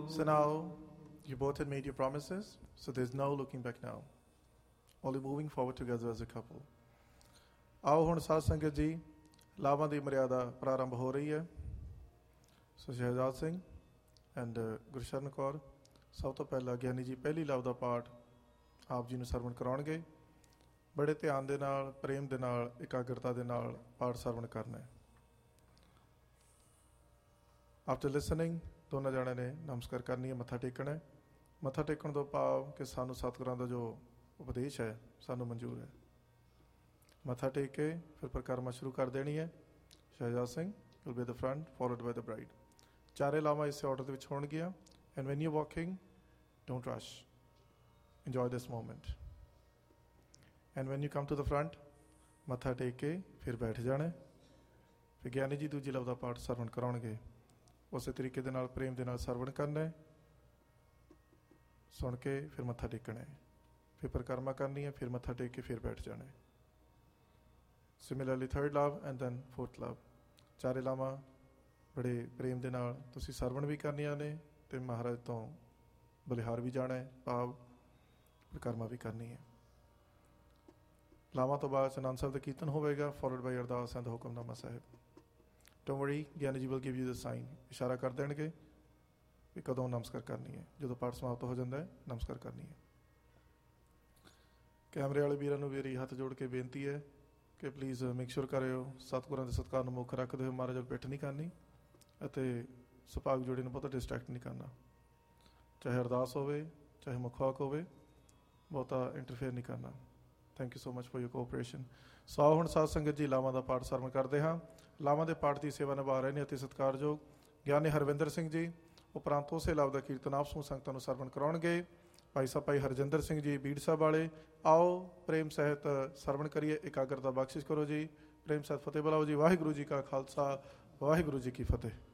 So now you both had made your promises, so there's no looking back now. Only moving forward together as a couple. ਆਓ ਹੁਣ ਸਾਧ ਸੰਗਤ ਜੀ ਲਾਵਾਂ ਦੀ ਮਰਿਆਦਾ ਪ੍ਰਾਰੰਭ ਹੋ ਰਹੀ ਹੈ। ਸੋ ਸ਼ਹਿਜ਼ਾਦ ਸਿੰਘ ਐਂਡ ਗੁਰਸ਼ਰਨ ਕੌਰ ਸਭ ਤੋਂ ਪਹਿਲਾਂ ਗਿਆਨੀ ਜੀ ਪਹਿਲੀ ਲਵ ਦਾ ਪਾਠ ਆਪ ਜੀ ਨੂੰ ਸਰਵਣ ਕਰਾਉਣਗੇ। ਬੜੇ ਧਿਆਨ ਦੇ ਨਾਲ, ਪ੍ਰੇਮ ਦੇ ਨਾਲ, ਇਕਾਗਰਤਾ ਦੇ ਨਾਲ ਪਾਠ ਸਰਵਣ ਕਰਨਾ ਹੈ। ਆਫਟਰ ਲਿਸਨਿੰਗ ਦੋਨਾਂ ਜਣਿਆਂ ਨੇ ਨਮਸਕਾਰ ਕਰਨੀ ਹੈ, ਮੱਥਾ ਟੇਕਣਾ ਹੈ। ਮੱਥਾ ਟੇਕਣ ਤੋਂ ਭਾਵ ਕਿ ਸਾਨੂੰ ਸਤਿਗੁਰਾਂ ਦਾ ਜੋ ਉਪਦੇਸ਼ ਹੈ ਸਾਨੂੰ ਮਨਜ਼ੂਰ ਹੈ। ਮੱਥਾ ਟੇਕ ਕੇ ਫਿਰ ਪਰਿਕਰਮਾ ਸ਼ੁਰੂ ਕਰ ਦੇਣੀ ਹੈ। Shahzad Singh will be the front followed by the bride. ਚਾਰੇ ਲਾਵਾਂ ਇਸੇ ਆਰਡਰ ਦੇ ਵਿੱਚ ਹੋਣਗੀਆਂ। And when you walking don't rush, enjoy this moment. And when you come to the front ਮੱਥਾ ਟੇਕ ਕੇ ਫਿਰ ਬੈਠ ਜਾਣਾ। ਫਿਰ ਗਿਆਨੀ ਜੀ ਦੂਜੀ ਲਵ ਦਾ ਪਾਠ ਸਰਵਣ ਕਰਾਉਣਗੇ। ਉਸੇ ਤਰੀਕੇ ਦੇ ਨਾਲ ਪ੍ਰੇਮ ਦੇ ਨਾਲ ਸਰਵਣ ਕਰਨਾ ਹੈ, ਸੁਣ ਕੇ ਫਿਰ ਮੱਥਾ ਟੇਕਣਾ ਹੈ, ਫਿਰ ਪਰਿਕਰਮਾ ਕਰਨੀ ਹੈ, ਫਿਰ ਮੱਥਾ ਟੇਕ ਕੇ ਫਿਰ ਬੈਠ ਜਾਣਾ ਹੈ। Similarly third love and then fourth ਲਵ। ਚਾਰੇ ਲਾਵਾਂ ਬੜੇ ਪ੍ਰੇਮ ਦੇ ਨਾਲ ਤੁਸੀਂ ਸਰਵਣ ਵੀ ਕਰਨੀਆਂ ਨੇ ਅਤੇ ਮਹਾਰਾਜ ਤੋਂ ਬਲਿਹਾਰ ਵੀ ਜਾਣਾ ਹੈ, ਭਾਵ ਪਰਿਕਰਮਾ ਵੀ ਕਰਨੀ ਹੈ। ਲਾਵਾਂ ਤੋਂ ਬਾਅਦ ਆਨੰਦ ਸਾਹਿਬ ਦਾ ਕੀਰਤਨ ਹੋਵੇਗਾ, ਫੋਲੋਡ ਬਾਈ ਅਰਦਾਸ and hukamnama Sahib. Don't worry, Giani ji will give you the sign. ਇਸ਼ਾਰਾ ਕਰ ਦੇਣਗੇ ਵੀ ਕਦੋਂ ਨਮਸਕਾਰ ਕਰਨੀ ਹੈ। ਜਦੋਂ ਪਾਠ ਸਮਾਪਤ ਹੋ ਜਾਂਦਾ ਹੈ ਨਮਸਕਾਰ ਕਰਨੀ ਹੈ। ਕੈਮਰੇ ਵਾਲੇ ਵੀਰਾਂ ਨੂੰ ਮੇਰੀ ਹੱਥ ਜੋੜ ਕੇ ਬੇਨਤੀ ਹੈ ਕਿ ਪਲੀਜ਼ ਮੇਕ ਸ਼ੋਰ ਕਰਿਓ ਸਤਿਗੁਰਾਂ ਦੇ ਸਤਿਕਾਰ ਨੂੰ ਮੁੱਖ ਰੱਖਦੇ ਹੋਏ ਮਹਾਰਾਜ ਵੱਲ ਪਿੱਠ ਨਹੀਂ ਕਰਨੀ ਅਤੇ ਸੁਭਾਗ ਜੋੜੇ ਨੂੰ ਬਹੁਤਾ ਡਿਸਟਰੈਕਟ ਨਹੀਂ ਕਰਨਾ। ਚਾਹੇ ਅਰਦਾਸ ਹੋਵੇ, ਚਾਹੇ ਮੁਖਵਾਕ ਹੋਵੇ, ਬਹੁਤਾ ਇੰਟਰਫੇਅਰ ਨਹੀਂ ਕਰਨਾ। Thank you so much for your cooperation. ਸੋ ਆਓ ਹੁਣ ਸਾਧ ਸੰਗਤ ਜੀ ਲਾਵਾਂ ਦਾ ਪਾਠ ਸਰਵਣ ਕਰਦੇ ਹਾਂ। ਲਾਵਾਂ ਦੇ ਪਾਠ ਦੀ ਸੇਵਾ ਨਿਭਾ ਰਹੇ ਨੇ ਅਤੀ ਸਤਿਕਾਰਯੋਗ ਗਿਆਨੀ ਹਰਵਿੰਦਰ ਸਿੰਘ ਜੀ। ਉਪਰੰਤ ਉਸੇ ਲਾਭ ਦਾ ਕੀਰਤਨ ਆਪ ਸਮੂਹ ਸੰਗਤਾਂ ਨੂੰ ਸਰਵਣ ਕਰਾਉਣਗੇ ਭਾਈ ਸਾਹਿਬ ਭਾਈ ਹਰਜਿੰਦਰ ਸਿੰਘ ਜੀ ਬੀੜ ਸਾਹਿਬ ਵਾਲੇ। ਆਓ ਪ੍ਰੇਮ ਸਹਿਤ ਸਰਵਣ ਕਰੀਏ, ਇਕਾਗਰਤਾ ਬਖਸ਼ਿਸ਼ ਕਰੋ ਜੀ। ਪ੍ਰੇਮ ਸਹਿਤ ਫਤਿਹ ਬੁਲਾਓ ਜੀ। ਵਾਹਿਗੁਰੂ ਜੀ ਕਾ ਖਾਲਸਾ, ਵਾਹਿਗੁਰੂ ਜੀ ਕੀ ਫਤਿਹ।